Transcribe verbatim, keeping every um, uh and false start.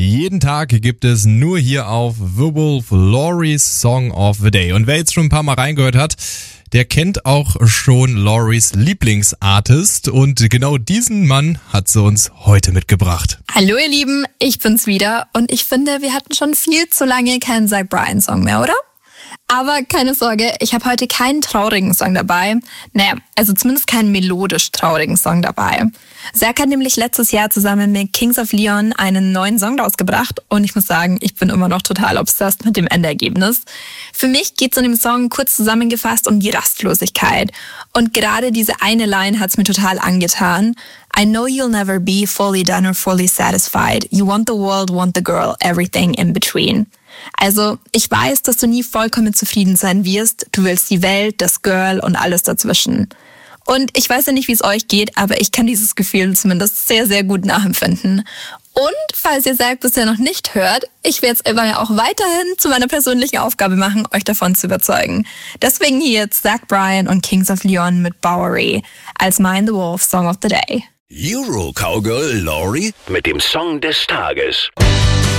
jeden Tag gibt es nur hier auf The Wolf Laurie's Song of the Day. Und wer jetzt schon ein paar Mal reingehört hat, der kennt auch schon Lauries Lieblingsartist. Und genau diesen Mann hat sie uns heute mitgebracht. Hallo ihr Lieben, ich bin's wieder. Und ich finde, wir hatten schon viel zu lange keinen Zach Bryan Song mehr, oder? Aber keine Sorge, ich habe heute keinen traurigen Song dabei. Naja, also zumindest keinen melodisch traurigen Song dabei. Zach hat nämlich letztes Jahr zusammen mit Kings of Leon einen neuen Song rausgebracht und ich muss sagen, ich bin immer noch total obsessed mit dem Endergebnis. Für mich geht es in dem Song kurz zusammengefasst um die Rastlosigkeit. Und gerade diese eine Line hat's mir total angetan. I know you'll never be fully done or fully satisfied. You want the world, want the girl, everything in between. Also, ich weiß, dass du nie vollkommen zufrieden sein wirst. Du willst die Welt, das Girl und alles dazwischen. Und ich weiß ja nicht, wie es euch geht, aber ich kann dieses Gefühl zumindest sehr, sehr gut nachempfinden. Und falls ihr Zach bisher noch nicht hört, ich werde es immer auch weiterhin zu meiner persönlichen Aufgabe machen, euch davon zu überzeugen. Deswegen hier jetzt Zach Bryan und Kings of Leon mit Bowery als mein The Wolf Song of the Day. Euro Cowgirl Laurie mit dem Song des Tages.